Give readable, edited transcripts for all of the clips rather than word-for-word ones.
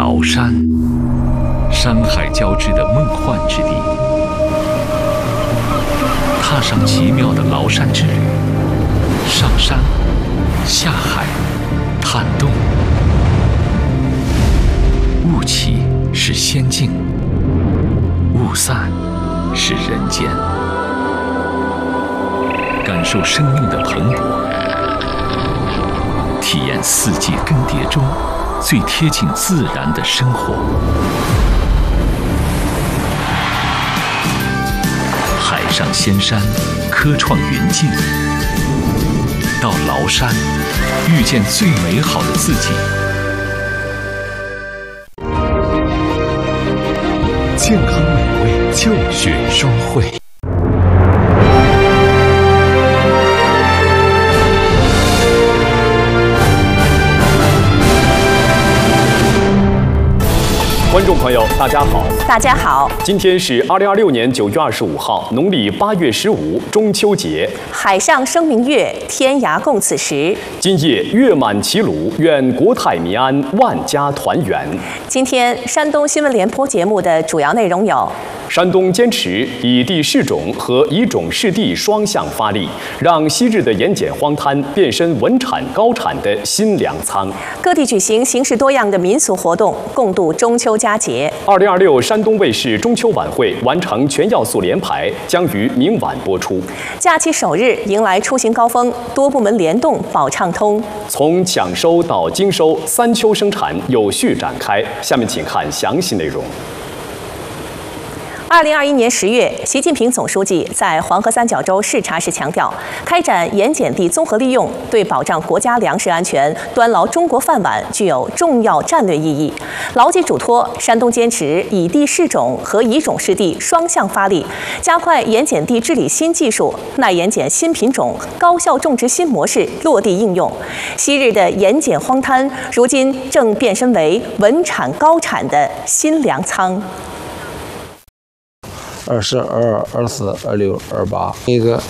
崂山，山海交织的梦幻之地。踏上奇妙的崂山之旅，上山、下海、探洞。雾起是仙境，雾散是人间。感受生命的蓬勃，体验四季更迭中最贴近自然的生活。海上仙山，科创云境，到崂山，遇见最美好的自己。健康美味就选双汇。 观众朋友，大家好！ 大家好！ 今天是2026年9月25号，农历8月15，中秋节。 海上生明月，天涯共此时。 今夜月满齐鲁，愿国泰民安，万家团圆。 今天山东新闻联播节目的主要内容有： 山东坚持以地试种和以种试地双向发力，让昔日的盐碱荒滩变身稳产高产的新粮仓。 各地举行形式多样的民俗活动，共度中秋佳节。 2026山东卫视中秋晚会完成全要素联排，将于明晚播出。 假期首日迎来出行高峰，多部门联动保畅通。 从抢收到经收，三秋生产有序展开。下面请看详细内容。 2021年10月，习近平总书记在黄河三角洲视察时强调，开展盐碱地综合利用对保障国家粮食安全、端牢中国饭碗具有重要战略意义。牢记嘱托，山东坚持以地试种和以种试地双向发力，加快盐碱地治理新技术、耐盐碱新品种、高效种植新模式落地应用。昔日的盐碱荒滩，如今正变身为稳产高产的新粮仓。 22、24、26、28，一个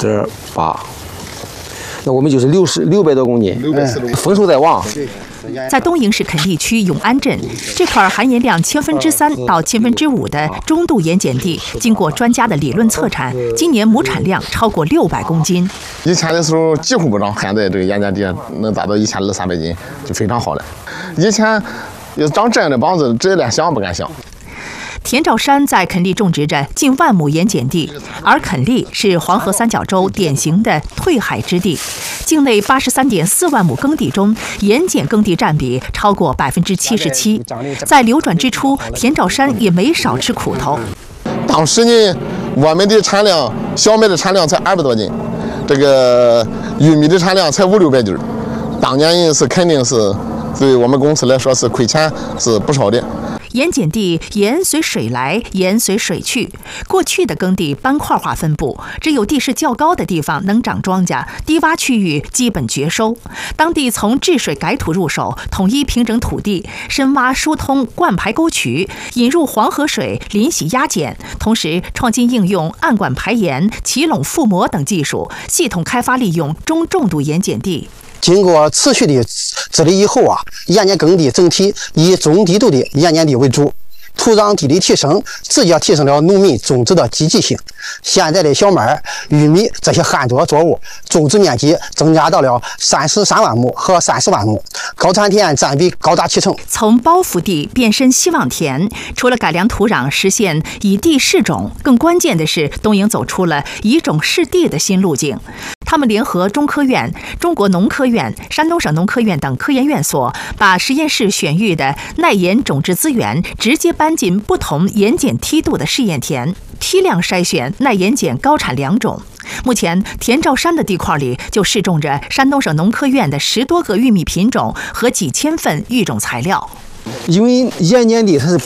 0.8，那我们就是600多公斤，丰收在望。 在东营市垦利区永安镇，这块含盐量3%到5%的中度盐碱地，经过专家的理论测产，今年亩产量超过600公斤。 以前的时候几乎不长，现在这个盐碱地能达到1200-300斤，就非常好了。以前要长这样的帮子，这连想不敢想。 田兆山在垦利种植着近1万亩盐碱地，而垦利是黄河三角洲典型的退海之地。境内83.4万亩耕地中，盐碱耕地占比超过77%。在流转之初，田兆山也没少吃苦头。 当时呢，我们的产量，小麦的产量才200多斤，这个玉米的产量才500-600斤。当年是肯定是对我们公司来说是亏钱是不少的。 盐碱地盐随水来，盐随水去。过去的耕地斑块化分布，只有地势较高的地方能长庄稼，低洼区域基本绝收。当地从治水改土入手，统一平整土地，深挖疏通灌排沟渠，引入黄河水临洗压碱，同时创新应用暗管排盐、起垄覆膜等技术，系统开发利用中重度盐碱地。 经过持续的治理以后盐碱耕地整体以中低度的盐碱地为主，土壤地力提升，直接提升了农民种植的积极性。现在的小麦、玉米这些旱作作物种植面积增加到了33万亩和30万亩，高产田占比高达70%。 从包覆地变身希望田，除了改良土壤实现以地试种，更关键的是东营走出了以种试地的新路径。他们联合中科院、中国农科院、山东省农科院等科研院所，把实验室选育的耐盐种植资源直接搬进不同盐碱梯度的试验田，批量筛选耐盐碱高产良种。目前，田兆山的地块里就试种着山东省农科院的10多个玉米品种和几千份育种材料。 因为盐碱地它是